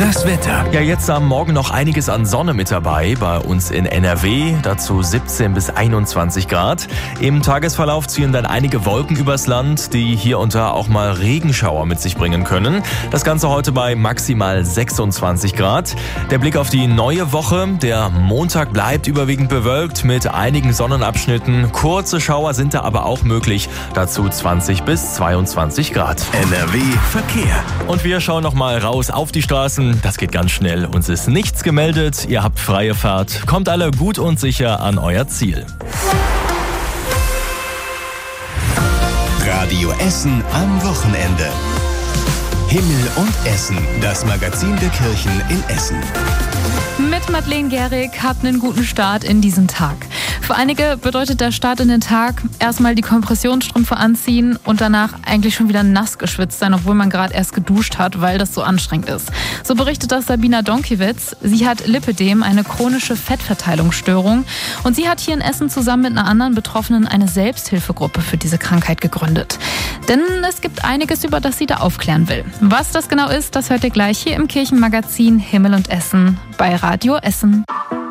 Das Wetter. Ja, jetzt am Morgen noch einiges an Sonne mit dabei, bei uns in NRW, dazu 17 bis 21 Grad. Im Tagesverlauf ziehen dann einige Wolken übers Land, die hier und da auch mal Regenschauer mit sich bringen können. Das Ganze heute bei maximal 26 Grad. Der Blick auf die neue Woche. Der Montag bleibt überwiegend bewölkt mit einigen Sonnenabschnitten. Kurze Schauer sind da aber auch möglich, dazu 20 bis 22 Grad. NRW Verkehr. Und wir schauen noch mal raus auf die Straßen. Das geht ganz schnell. Uns ist nichts gemeldet. Ihr habt freie Fahrt. Kommt alle gut und sicher an euer Ziel. Radio Essen am Wochenende. Himmel und Essen, das Magazin der Kirchen in Essen. Mit Madeleine Gehrig, habt einen guten Start in diesen Tag. Für einige bedeutet der Start in den Tag erstmal die Kompressionsstrümpfe anziehen und danach eigentlich schon wieder nass geschwitzt sein, obwohl man gerade erst geduscht hat, weil das so anstrengend ist. So berichtet das Sabina Donkiewicz. Sie hat Lipödem, eine chronische Fettverteilungsstörung. Und sie hat hier in Essen zusammen mit einer anderen Betroffenen eine Selbsthilfegruppe für diese Krankheit gegründet. Denn es gibt einiges, über das sie da aufklären will. Was das genau ist, das hört ihr gleich hier im Kirchenmagazin Himmel und Essen bei Radio Essen.